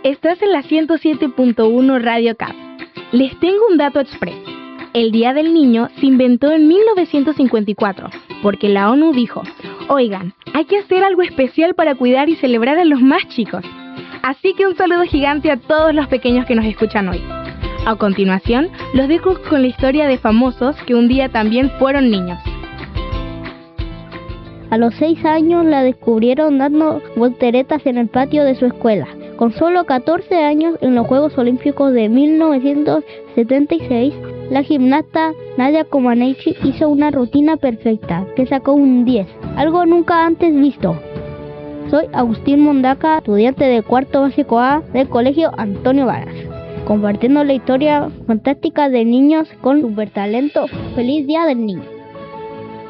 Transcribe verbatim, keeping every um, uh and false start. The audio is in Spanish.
Estás en la ciento siete punto uno Radio Cap. Les tengo un dato express. El Día del Niño se inventó en mil novecientos cincuenta y cuatro, porque la ONU dijo, oigan, hay que hacer algo especial para cuidar y celebrar a los más chicos. Así que un saludo gigante a todos los pequeños que nos escuchan hoy. A continuación, los dejo con la historia de famosos que un día también fueron niños. A los seis años la descubrieron dando volteretas en el patio de su escuela. Con solo catorce años, en los Juegos Olímpicos de mil novecientos setenta y seis, la gimnasta Nadia Comaneci hizo una rutina perfecta, que sacó un diez, algo nunca antes visto. Soy Agustín Mondaca, estudiante de cuarto básico A del Colegio Antonio Varas, compartiendo la historia fantástica de niños con supertalento. ¡Feliz Día del Niño!